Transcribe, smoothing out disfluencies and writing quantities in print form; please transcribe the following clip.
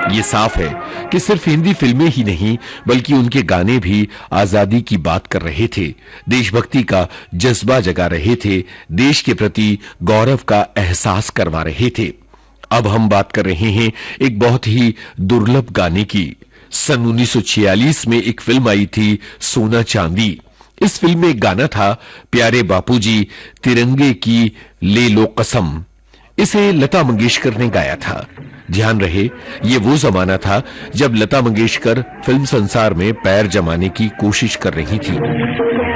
ये साफ है कि सिर्फ हिंदी फिल्में ही नहीं बल्कि उनके गाने भी आजादी की बात कर रहे थे, देशभक्ति का जज्बा जगा रहे थे, देश के प्रति गौरव का एहसास करवा रहे थे। अब हम बात कर रहे हैं एक बहुत ही दुर्लभ गाने की। सन 1946 में एक फिल्म आई थी सोना चांदी। इस फिल्म में एक गाना था, प्यारे बापूजी तिरंगे की ले लो कसम। इसे लता मंगेशकर ने गाया था। ध्यान रहे, ये वो जमाना था जब लता मंगेशकर फिल्म संसार में पैर जमाने की कोशिश कर रही थी।